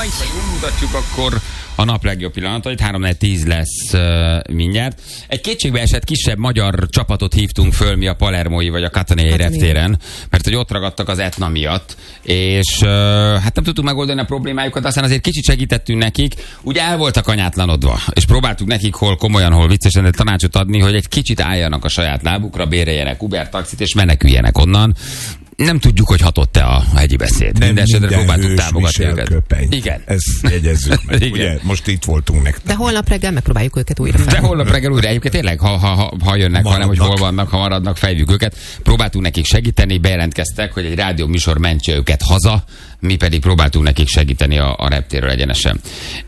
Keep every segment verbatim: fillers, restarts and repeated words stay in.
itt vagyunk, mutatjuk akkor a nap legjobb pillanatait. három tíz lesz uh, mindjárt. Egy kétségbeesett kisebb magyar csapatot hívtunk föl mi a palermói vagy a katonai reptéren, mert hogy ott ragadtak az Etna miatt, és uh, hát nem tudtuk megoldani a problémájukat, aztán azért kicsit segítettünk nekik. Ugye el voltak anyátlanodva, és próbáltuk nekik hol komolyan, hol viccesen de tanácsot adni, hogy egy kicsit álljanak a saját lábukra, béreljenek Uber taxit, és meneküljenek onnan. Nem tudjuk, hogy hatott-e a hegyi beszéd. Mindenesetre próbáltuk támogatni őket. Köpeny. Igen. Ezt jegyezzük meg. Ugye, most itt voltunk nektek. De holnap reggel megpróbáljuk őket újra fel. De holnap reggel újra. Egyébként tényleg, ha, ha, ha, ha jönnek, hanem hogy hol vannak, ha maradnak, fejvük őket. Próbáltunk nekik segíteni, bejelentkeztek, hogy egy rádió műsor mentse őket haza, mi pedig próbáltunk nekik segíteni a, a reptérről egyenesen.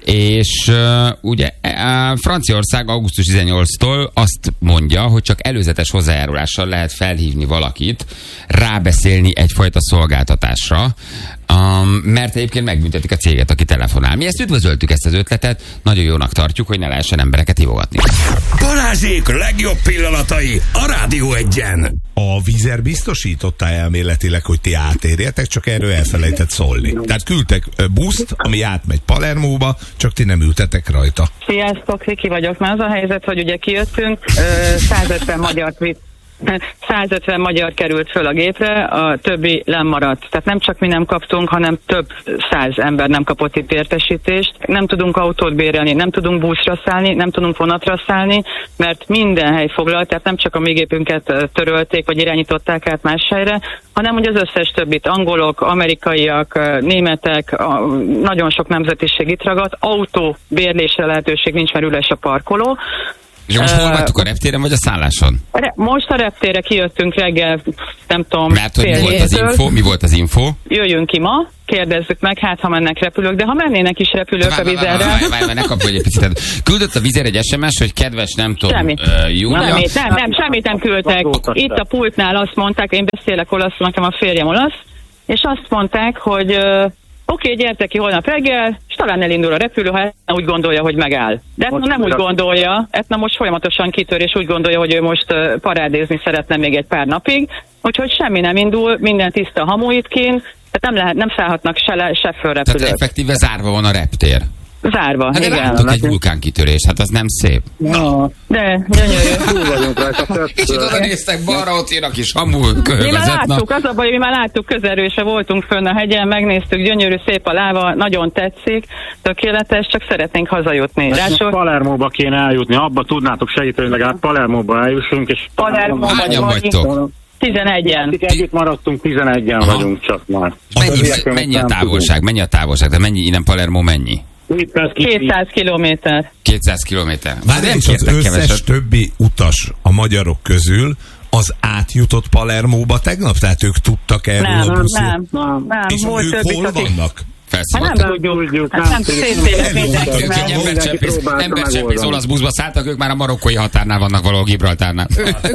És uh, ugye uh, Franciaország augusztus tizennyolcadikától azt mondja, hogy csak előzetes hozzájárulással lehet felhívni valakit, rábeszélni egyfajta szolgáltatásra, um, mert egyébként megbüntetik a céget, aki telefonál. Mi ezt üdvözöltük, ezt az ötletet, nagyon jónak tartjuk, hogy ne lehessen embereket hívogatni. Balázsék legjobb pillanatai a Rádió Egyen. A Vizer biztosította elméletileg, hogy ti átérjetek, csak erről elfelejtett szólni. Tehát küldtek buszt, ami átmegy Palermóba, csak ti nem ültetek rajta. Sziasztok, Viki vagyok. Már az a helyzet, hogy ugye kijöttünk, százötven magyar vitt. százötven magyar került föl a gépre, a többi lemaradt. Tehát nem csak mi nem kaptunk, hanem több száz ember nem kapott itt értesítést. Nem tudunk autót bérelni, nem tudunk buszra szállni, nem tudunk vonatra szállni, mert minden hely foglalt, tehát nem csak a mi gépünket törölték, vagy irányították át más helyre, hanem hogy az összes többit, angolok, amerikaiak, németek, nagyon sok nemzetiség itt ragadt, autó bérlésre lehetőség nincs, mert üres a parkoló. És most hol vagytok, a reptéren vagy a szálláson? Most a reptére kijöttünk reggel, nem tudom, mert hogy mi volt az info? Mi volt az info? Jöjjünk ki ma, kérdezzük meg, hát ha mennek repülők, de ha mennének is repülők a Vizerre. Várj, várj, várj, ne kapj egy picit. Küldött a Vizer egy es em es, hogy kedves, nem tudom, Semmit. Uh, Júlia. Semmit, nem, nem, semmit nem küldtek. Itt a pultnál azt mondták, én beszélek olaszul, nekem a férjem olasz, és azt mondták, hogy uh, oké, okay, gyertek ki holnap reggel, és talán elindul a repülő, ha Etna úgy gondolja, hogy megáll. De Etna nem úgy gondolja, Etna most folyamatosan kitör, és úgy gondolja, hogy ő most uh, parádézni szeretne még egy pár napig, úgyhogy semmi nem indul, minden tiszta hamuitkin, tehát nem, lehet, nem szállhatnak se le, se föl repülők. Tehát effektíve zárva van a reptér. Zárva, hát igen. Hát egy vulkánkitörés, hát az nem szép. No. De, gyönyörű. Túl vagyunk rajta. Kicsit oda néztek, balra ott jön a kis hamu köhög. Mi már láttuk, az a baj, mi már láttuk közelről, és voltunk fönn a hegyen, megnéztük, gyönyörű, szép a láva, nagyon tetszik, tökéletes, csak szeretnénk hazajutni. Rásul... Palermóba kéne eljutni, abba tudnátok segíteni, hogy legalább Palermóba eljussunk, és... Palermóba hányan vagytok? tizenegyen. Együtt maradtunk, tizenegyen Aha. vagyunk csak már. Mennyi, mennyi a távolság? Mennyi a távolság? De mennyi innen Palermo mennyi? kétszáz kilométer. kétszáz kilométer. Várj, és az összes keveset. Többi utas a magyarok közül az átjutott Palermóba tegnap? Tehát ők tudtak erről nem, a buszról? Nem, nem, nem. És Volt ők hol vannak? Hát nem tudjuk, hát nem tudjuk. Embercsempész olasz buszba szálltak, ők már a marokkói határnál vannak valahol Gibraltárnál.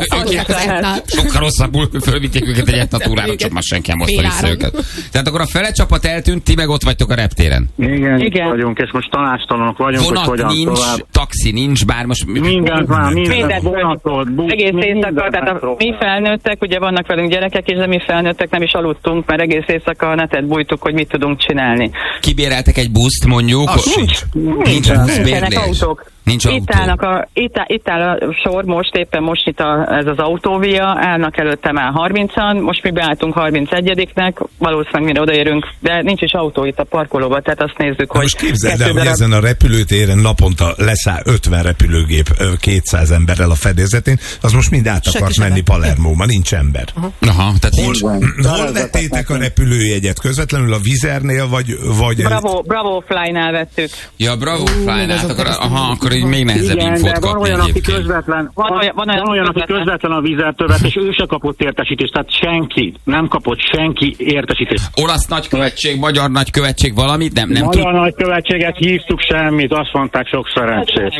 Sokkal rosszabbul fölvitték őket egy Etna túrára, csak már senki nem hozta vissza őket. Tehát akkor a fele csapat eltűnt, ti meg ott vagytok a reptéren. Igen, Igen. vagyunk, és most tanástalanok vagyunk, vonat hogy hogyan nincs, tovább. Taxi nincs, bár most... Mindent már, mindent vonatot, busz, egész éjszaka, tehát a, mi felnőttek, ugye vannak velünk gyerekek, és de mi felnőttek nem is aludtunk, mert egész éjszaka a netet bújtuk, hogy mit tudunk csinálni. Kibéreltek egy buszt, mondjuk? Az nincs. Nincs buszbérlés. Autók. Nincs autó. Itt, állnak a, itt, itt áll a sor, most éppen most itt a, ez az autóvia, állnak előtte már harmincan, most mi beálltunk harmincegyediknek, valószínűleg mire odaérünk, de nincs is autó itt a parkolóban, tehát azt nézzük, hogy... Most képzeld el, hogy ezen a repülőtéren naponta leszáll ötven repülőgép kétszáz emberrel a fedezetén, az most mind át akart menni Palermóba, nincs ember. Uh-huh. Aha, tehát hol, hol vettétek a repülőjegyet? Közvetlenül a Vizernél, vagy... vagy Bravo, Bravo Fly-nál vettük. Ja, Bravo Fly-nál, akkor, aha, akkor így még nehezebb igen, infót kapni van olyan, aki közvetlen, van, van, van olyan, olyan aki közvetlen a Vizertől vett, és ő se kapott értesítést, tehát senki, nem kapott senki értesítést. Olasz nagykövetség, magyar nagykövetség, valamit? Nem, nem magyar tud... nagykövetséget hívtuk, semmit, azt mondták, sok szerencsét.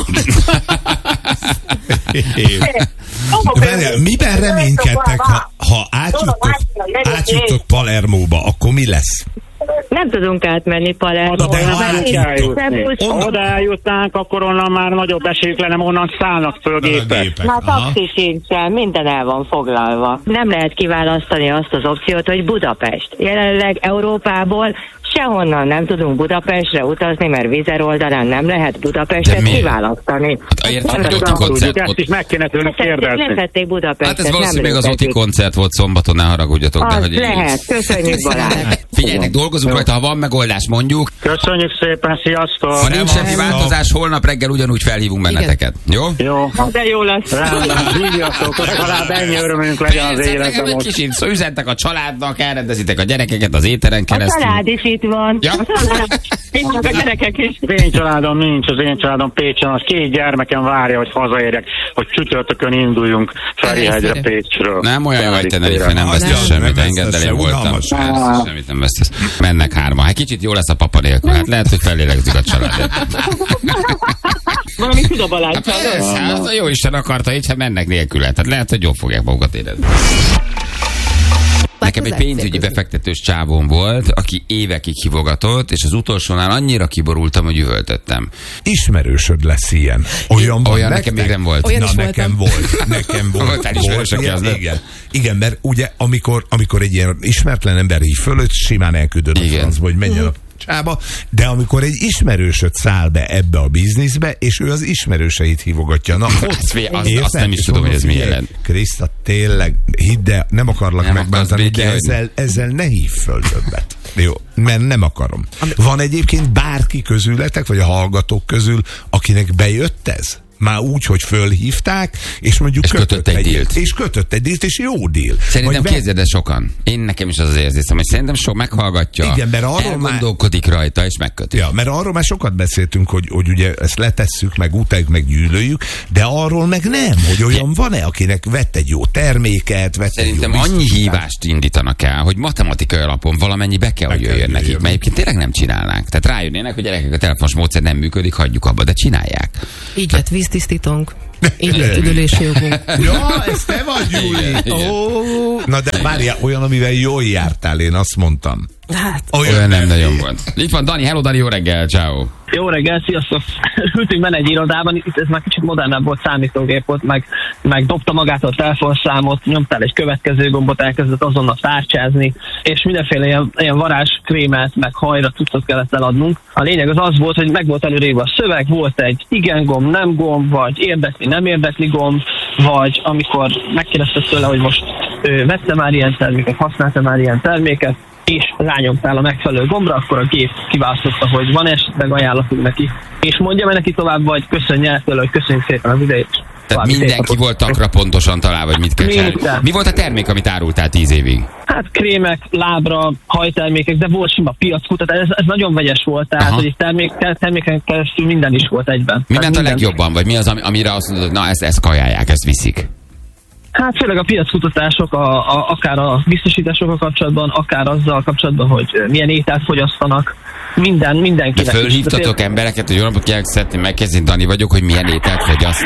Várjál, miben reménykedtek, ha, ha átjutok, átjutok Palermóba, akkor mi lesz? Nem tudunk átmenni Palermo. De ha Oda eljutnánk, akkor onnan már nagyobb esélyük lenne, onnan szállnak föl gépek. Már taxi sincsen, minden el van foglalva. Nem lehet kiválasztani azt az opciót, hogy Budapest. Jelenleg Európából sehonnan nem tudunk Budapestre utazni, mert Vizer oldalán nem lehet Budapestet kiválasztani. Hát értem, hogy Oti koncert ezt is meg kéne tőle kérdezni. Letették Budapestet. Hát ez valószínűleg az Oti koncert volt szombaton, ne haragudjatok. Az de, hogy lehet, köszönjük Balázs. Figyeljenek, dolgozunk rajta, ha van megoldás, mondjuk. Köszönjük szépen, sziasztok! Ha nincs semmi változás, holnap reggel ugyanúgy felhívunk benneteket. Jó? Jó. De jó lesz. Rendben, hívjatok, a család ennyi örömünk legyen az életem Egy most. kicsit szó, üzentek a családnak, elrendezitek a gyerekeket az éteren A keresztül. család is itt van. Ja. Itt a gyerekek is. Az én családom nincs, az én családom Pécsen, az két gyermekem várja, hogy hazaérjek, hogy csütörtökön induljunk Ferihegyre Pécsről. Nem olyan vagy, te Tenerife, nem vesztesz semmit, engedd el, én voltam. Semmit nem vesztesz. Mennek hárma. Hát kicsit jó lesz a papa nélkül. Hát lehet, hogy fellélegzik a családot. Valami tud a Balázs. Hát az a jó Isten akarta, így hát mennek nélkül. Tehát lehet, hogy jobb fogják magukat érezni. Nekem egy pénzügyi befektetős csávóm volt, aki évekig hívogatott, és az utolsónál annyira kiborultam, hogy üvöltöttem. Ismerősöd lesz ilyen. Olyan, van Olyan nektek? nekem még nem volt. Olyan Na, is nekem volt. Nekem volt. Voltál ismerős, aki ilyen, az nem? igen. Igen, mert ugye amikor, amikor egy ilyen ismeretlen ember hív fölött, simán elküldöd a Igen. francba, hogy menjen a csába, de amikor egy ismerősöd száll be ebbe a bizniszbe, és ő az ismerőseit hívogatja. Na, ott, Azt, fél- azt, érted? azt nem is És tudom, hogy ez mi figyelj, jelent. Kriszta, tényleg, hidd el, nem akarlak Nem megbántani, akarsz de békén ezzel, ezzel ne hív föl többet. Jó, mert nem akarom. Van egyébként bárki közületek, vagy a hallgatók közül, akinek bejött ez? Már úgy, hogy fölhívták, és mondjuk És kötött egy dílt. És kötött egy dílt, és jó díl. Szerintem Vagy képzeld el sokan. Én nekem is az az érzésem, hogy szerintem sok meghallgatja, Igen, mert arról elgondolkodik rajta, és megköti. Ja, mert arról már sokat beszéltünk, hogy, hogy ugye ezt letesszük, meg utáljuk, meg gyűlöljük, de arról meg nem, hogy olyan van-e, akinek vett egy jó terméket, vett Szerintem egy jó annyi biztosítást. hívást indítanak el, hogy matematikai alapon valamennyi be kell, Be hogy kell jöjjön nekik. jöjjön. Mert egyébként tényleg nem csinálnánk. Tehát rájönnének, hogy gyerekek, a telefonos módszer nem működik, hagyjuk abba, de csinálják. Így lett víztisztítónk. Így lett üdülési jogunk. Ja, ez te vagy, Júli! Igen, igen. Ó, na de várjál, olyan, amivel jól jártál, én azt mondtam. Hát, Olyan nem nagyon volt. Itt van Dani, hello Dani, jó reggel, ciao. Jó reggel, sziasztok! Ültünk benne egy irodában, itt ez már kicsit modernebb volt, számítógép volt, meg, meg dobta magát a telefonszámot, nyomtál egy következő gombot, elkezdett azonnal tárcsázni, és mindenféle ilyen, ilyen varázskrémet, meg hajra cuccot kellett eladnunk. A lényeg az az volt, hogy meg volt előrébb a szöveg, volt egy igen gomb, nem gomb, vagy érdekli, nem érdekli gomb, vagy amikor megkérdezted tőle, hogy most ő, vette már ilyen terméket, használta már ilyen terméket, és rányomtál a megfelelő gombra, akkor a gép kiválasztotta, hogy van esetleg ajánlatunk neki. És mondja meg neki tovább, vagy köszönj el tőle, hogy köszönjük szépen az idejét. Tehát mindenki volt takra pontosan találva, hogy mit kell csinálni. Minden. Mi volt a termék, amit árultál tíz évig? Hát krémek, lábra, hajtermékek, de volt sima piackutatás, ez, ez nagyon vegyes volt, tehát Aha. hogy egy termék, terméken keresztül minden is volt egyben. Mi Tehát ment a minden. legjobban, vagy mi az, ami- amire azt mondod, hogy na ezt, ezt kajálják, ezt viszik? Hát főleg a piackutatások, a, a, akár a biztosításokkal kapcsolatban, akár azzal kapcsolatban, hogy milyen ételt fogyasztanak, minden, De mindenkinek. is. fölhívtatok De embereket, hogy jó napot kérlek, szeretném megkérdezni, Dani vagyok, hogy milyen ételt fogyaszt.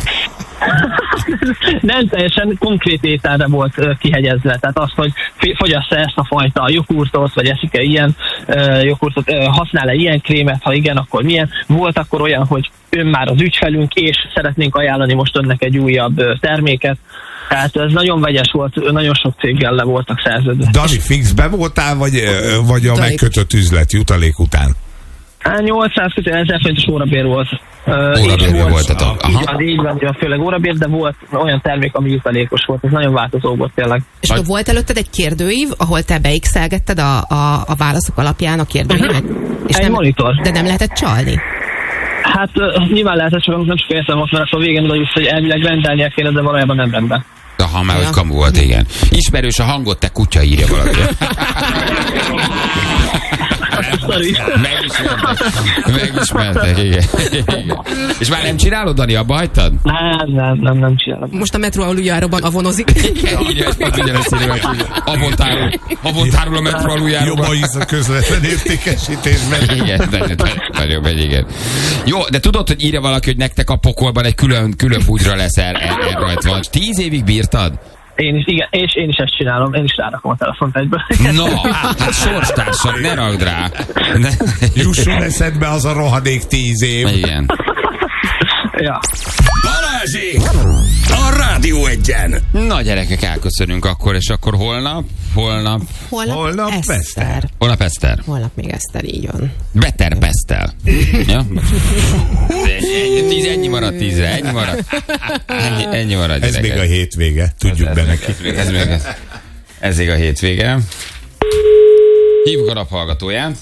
Nem teljesen konkrét ételre volt ö, kihegyezve, tehát az, hogy fi- fogyassza ezt a fajta joghurtot, vagy eszik-e ilyen ö, joghurtot, ö, használ-e ilyen krémet, ha igen, akkor milyen. Volt akkor olyan, hogy ön már az ügyfelünk, és szeretnénk ajánlani most önnek egy újabb ö, terméket. Tehát ez nagyon vegyes volt, nagyon sok céggel le voltak szerződve. Dani, fixbe voltál, vagy, ö, vagy a Jutalék. megkötött üzlet jutalék után? Hát nyolcszáz kötő ezer forintos órabér volt. Ö, Órabérben és voltatok. Így Aha. van, így van, így van, főleg órabér, de volt olyan termék, ami jutalékos volt. Ez nagyon változó volt tényleg. és akkor volt előtted egy kérdőív, ahol te beixelgetted a, a, a válaszok alapján a kérdőívet? És Egy nem, monitor. De nem lehetett csalni? Hát uh, nyilván lehetett, csak nem csak értem most, mert akkor a végén oda jussz, hogy elvileg rendelnie kéne, de valójában nem rendben. Aha, már hogy Ja. kamu volt, igen. Ismerős a hangot, te kutya, írja valaki. Sorry. Megismertek. Megismertek, igen. igen. És már nem csinálod, Dani, abba hagytad? Nem, nem, nem, nem csinálom. Most a metró aluljáróban avonozik. Így ez pont ugyanezt írja, hogy avontárul, avontárul a metró aluljáróban. Jobban hisz a közvetlen értékesítésben. Igen, de, de, nagyon megy, igen. Jó, de tudod, hogy írja valaki, hogy nektek a pokolban egy külön, külön bugyra lesz el, el, el rajta van. Tíz évig bírtad? Én is, igen, és én is ezt csinálom, én is rárakom a telefont egyből. No, hát sorstársak, ne ragd rá. Ne. Jusson eszedbe az a rohadék tíz év. Igen. Ja. Balázsék! A Rádió Egyen! Na gyerekek, elköszönünk akkor, és akkor holnap, holnap, Holnap, Holnap Eszter. Eszter. holnap Eszter. Holnap még Eszter, így van. Better Pestel. Ja? Tíz, ennyi maradt tízre, ennyi maradt. Ennyi, ennyi maradt, Ez gyerekek. még a hétvége, tudjuk Ez- be ez- neki. Ez még ez, ez még a hétvége. Hívjuk a naphallgatóját.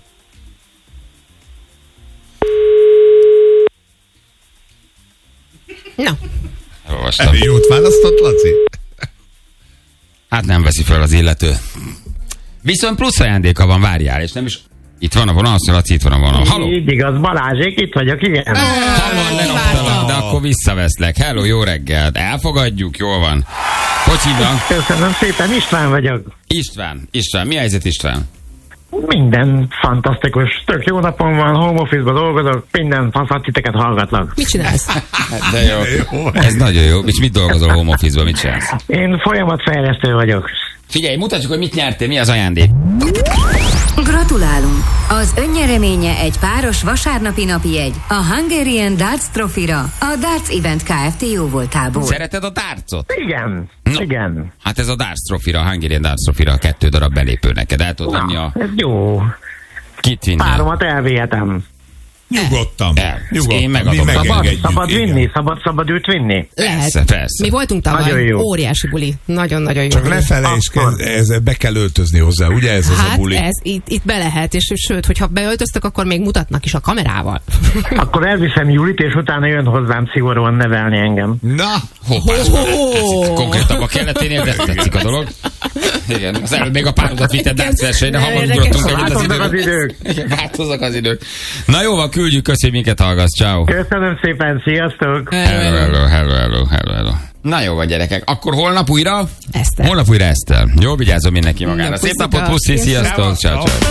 Na, Olvastam. Jót választott, Laci? Hát nem veszi fel az illető. Viszont plusz ajándéka van, várjál, és nem is... Itt van a vonal, azt Laci, itt van a vonal. Haló? Így igaz, Balázsék, itt vagyok, igen. Hamar leraptalak, de akkor visszaveszlek. Hello, jó reggelt. Elfogadjuk, jól van. Hogy hívnak? Köszönöm szépen, István vagyok. István. István, mi a helyzet, István? Minden fantasztikus, tök jó napom van, home office-ba dolgozok, minden fantasztiteket hallgatlak. mit csinálsz? De jó. Ez nagyon jó. És mit dolgozol home office-ban, mit csinálsz? Én folyamatfejlesztő vagyok. Figyelj, mutatjuk, hogy mit nyertél, mi az ajándék. Gratulálunk! Az önnyereménye egy páros vasárnapi napi jegy a Hungarian Darts Trophy-ra a Darts Event Kft. Jóvoltából. Szereted a dárcot? Igen, No. igen. Hát ez a Darts Trophy-ra, a Hungarian Darts Trophy-ra a kettő darab belépő neked. El tudod venni a... Ez jó. Kit vinni? Páromat elvihetem. Nyugodtan. El. Nyugodtan. Én megadom. Mi Szabad, megengedjük, szabad igen. vinni, szabad, szabad őt vinni. Lehet. Persze, persze. Mi voltunk Nagyon tavaly, jó. óriási buli. Nagyon-nagyon jó. Csak buli. ne felejtsd, Akkor. ez, ez be kell öltözni hozzá, ugye ez az a Hát buli? ez, itt, itt be lehet, és sőt, hogyha beöltöztök, akkor még mutatnak is a kamerával. Akkor elviszem Julit, és utána jön hozzám szigorúan nevelni engem. Na, Hoppá, ez már egy picit konkrétabbak kelleténél, de tetszik a dolog. Igen, az előbb még a párodat vitted dárc versenyre, hamar ugrottunk egyet az Változnak az idők. idők. Igen, változnak az idők. Na jó van, küldjük, köszi, hogy minket hallgatsz, ciao. Köszönöm szépen, sziasztok! Hello, hello, hello, hello, hello, hello. Na jó van, gyerekek. Akkor holnap újra? Eszter. Holnap újra Eszter. Jó, vigyázzon mindenki magára. Na, Szép puszika. napot, puszi, sziasztok, ciao, ciao.